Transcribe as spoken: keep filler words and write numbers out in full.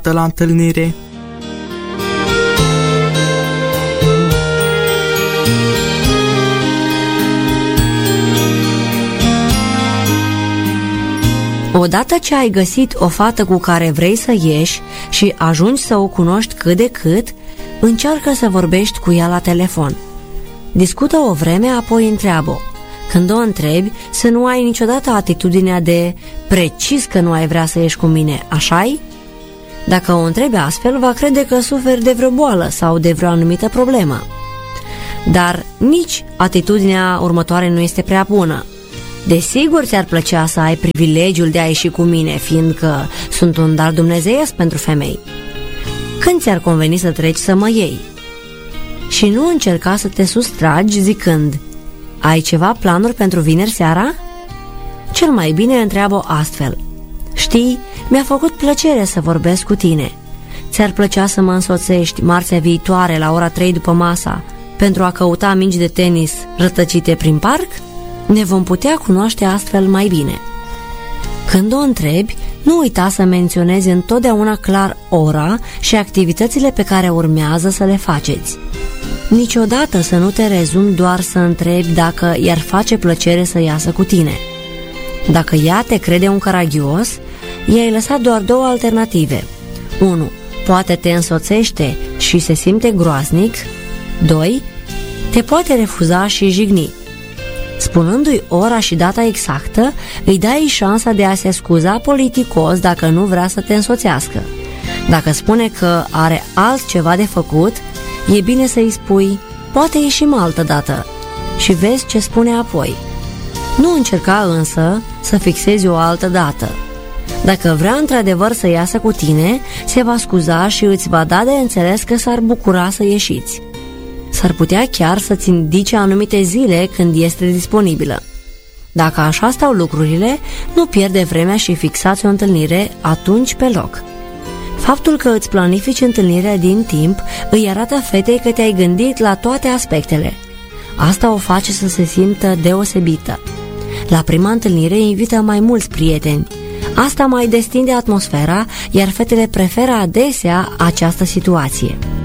dată la întâlnire. Odată ce ai găsit o fată cu care vrei să ieși și ajungi să o cunoști cât de cât, încearcă să vorbești cu ea la telefon. Discută o vreme, apoi întreabă-o. Când o întrebi, să nu ai niciodată atitudinea de precis că nu ai vrea să ieși cu mine, așa-i? Dacă o întrebi astfel, va crede că suferi de vreo boală sau de vreo anumită problemă. Dar nici atitudinea următoare nu este prea bună. Desigur ți-ar plăcea să ai privilegiul de a ieși cu mine, fiindcă sunt un dar dumnezeiesc pentru femei. Când ți-ar conveni să treci să mă iei? Și nu încerca să te sustragi zicând: ai ceva planuri pentru vineri seara? Cel mai bine întreabă astfel: știi, mi-a făcut plăcere să vorbesc cu tine. Ți-ar plăcea să mă însoțești marțea viitoare la ora trei după masa pentru a căuta mingi de tenis rătăcite prin parc? Ne vom putea cunoaște astfel mai bine. Când o întrebi, nu uita să menționezi întotdeauna clar ora și activitățile pe care urmează să le faceți. Niciodată să nu te rezumi doar să întrebi dacă i-ar face plăcere să iasă cu tine. Dacă ea te crede un caragios, i-ai lăsat doar două alternative. unu. Poate te însoțește și se simte groaznic. doi. Te poate refuza și jigni. Spunându-i ora și data exactă, îi dai șansa de a se scuza politicos dacă nu vrea să te însoțească. Dacă spune că are altceva de făcut, e bine să-i spui: poate ieșim altă dată, și vezi ce spune apoi. Nu încerca însă să fixezi o altă dată. Dacă vrea într-adevăr să iasă cu tine, se va scuza și îți va da de înțeles că s-ar bucura să ieșiți. S-ar putea chiar să-ți indice anumite zile când este disponibilă. Dacă așa stau lucrurile, nu pierde vremea și fixați o întâlnire atunci pe loc. Faptul că îți planifici întâlnirea din timp îi arată fetei că te-ai gândit la toate aspectele. Asta o face să se simtă deosebită. La prima întâlnire invită mai mulți prieteni. Asta mai destinde atmosfera, iar fetele preferă adesea această situație.